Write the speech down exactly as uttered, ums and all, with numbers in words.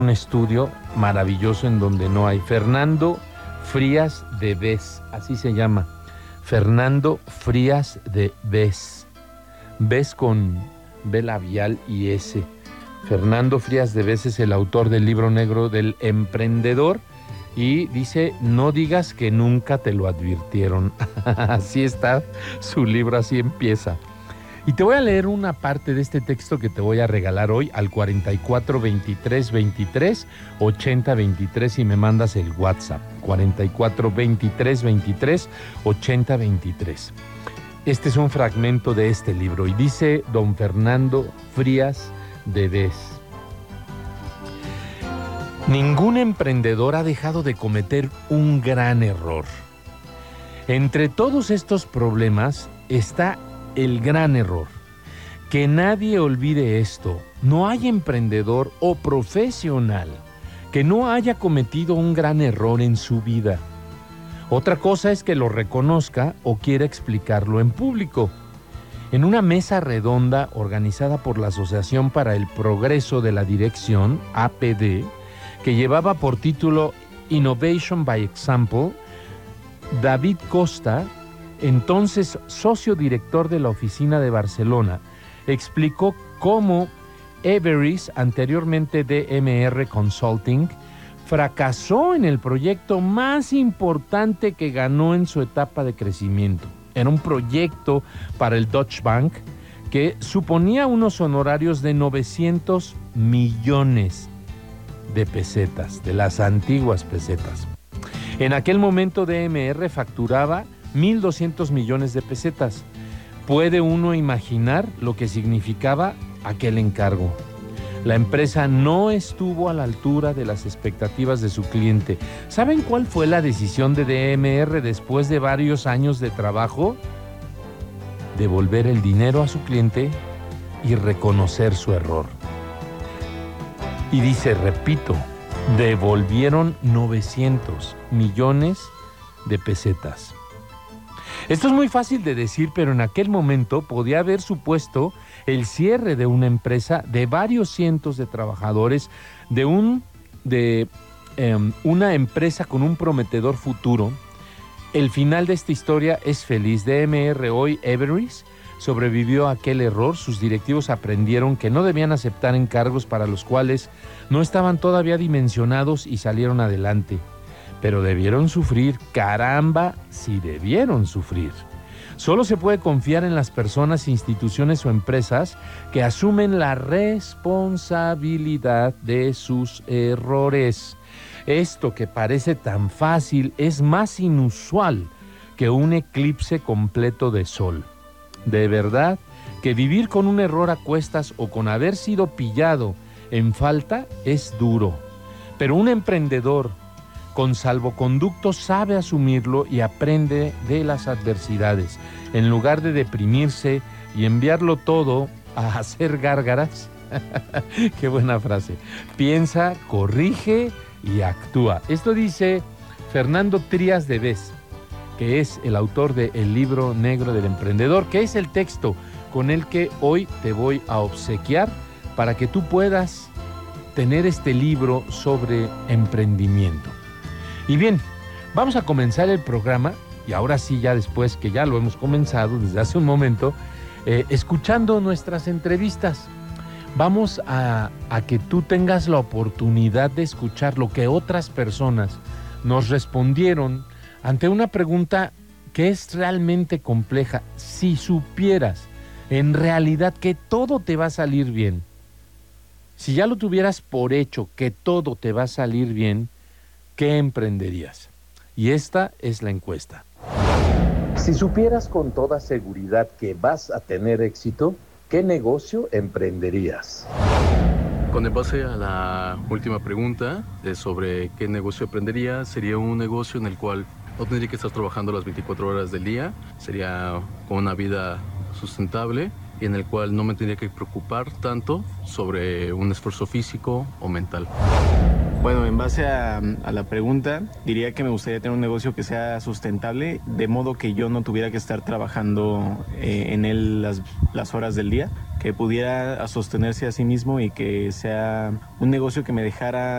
un estudio maravilloso en donde no hay. Fernando Frías de Bes, así se llama. Fernando Frías de Bes. Bes con B labial y S. Fernando Frías de Bes es el autor del libro negro del emprendedor y dice, no digas que nunca te lo advirtieron. Así está su libro, así empieza. Y te voy a leer una parte de este texto que te voy a regalar hoy al cuarenta y cuatro veintitrés veintitrés ochenta veintitrés y me mandas el WhatsApp. cuarenta y cuatro veintitrés veintitrés ochenta veintitrés. Este es un fragmento de este libro y dice don Fernando Frías de Bes. Ningún emprendedor ha dejado de cometer un gran error. Entre todos estos problemas está el gran error. Que nadie olvide esto. No hay emprendedor o profesional que no haya cometido un gran error en su vida. Otra cosa es que lo reconozca o quiera explicarlo en público. En una mesa redonda organizada por la Asociación para el Progreso de la Dirección, A P D, que llevaba por título Innovation by Example, David Costa, entonces socio director de la oficina de Barcelona, explicó cómo Everest, anteriormente D M R Consulting, fracasó en el proyecto más importante que ganó en su etapa de crecimiento. Era un proyecto para el Deutsche Bank que suponía unos honorarios de novecientos millones de pesetas, de las antiguas pesetas. En aquel momento D M R facturaba mil doscientos millones de pesetas. Puede uno imaginar lo que significaba aquel encargo. La empresa no estuvo a la altura de las expectativas de su cliente. ¿Saben cuál fue la decisión de D M R después de varios años de trabajo? Devolver el dinero a su cliente y reconocer su error. Y dice, repito, devolvieron novecientos millones de pesetas. Esto es muy fácil de decir, pero en aquel momento podía haber supuesto el cierre de una empresa de varios cientos de trabajadores, de, un, de eh, una empresa con un prometedor futuro. El final de esta historia es feliz. D M R hoy, Everest, sobrevivió a aquel error. Sus directivos aprendieron que no debían aceptar encargos para los cuales no estaban todavía dimensionados y salieron adelante. Pero debieron sufrir, caramba, si debieron sufrir. Solo se puede confiar en las personas, instituciones o empresas que asumen la responsabilidad de sus errores. Esto que parece tan fácil es más inusual que un eclipse completo de sol. De verdad que vivir con un error a cuestas o con haber sido pillado en falta es duro. Pero un emprendedor con salvoconducto sabe asumirlo y aprende de las adversidades. En lugar de deprimirse y enviarlo todo a hacer gárgaras, qué buena frase, piensa, corrige y actúa. Esto dice Fernando Frías de Bes, que es el autor de El libro negro del emprendedor, que es el texto con el que hoy te voy a obsequiar para que tú puedas tener este libro sobre emprendimiento. Y bien, vamos a comenzar el programa, y ahora sí, ya después que ya lo hemos comenzado desde hace un momento, eh, escuchando nuestras entrevistas. Vamos a, a que tú tengas la oportunidad de escuchar lo que otras personas nos respondieron ante una pregunta que es realmente compleja. Si supieras en realidad que todo te va a salir bien, si ya lo tuvieras por hecho que todo te va a salir bien, ¿qué emprenderías? Y esta es la encuesta. Si supieras con toda seguridad que vas a tener éxito, ¿qué negocio emprenderías? Con el base a la última pregunta de sobre qué negocio emprendería, sería un negocio en el cual no tendría que estar trabajando las veinticuatro horas del día, sería con una vida sustentable y en el cual no me tendría que preocupar tanto sobre un esfuerzo físico o mental. Bueno, en base a, a la pregunta, diría que me gustaría tener un negocio que sea sustentable, de modo que yo no tuviera que estar trabajando eh, en él las, las horas del día, que pudiera sostenerse a sí mismo y que sea un negocio que me dejara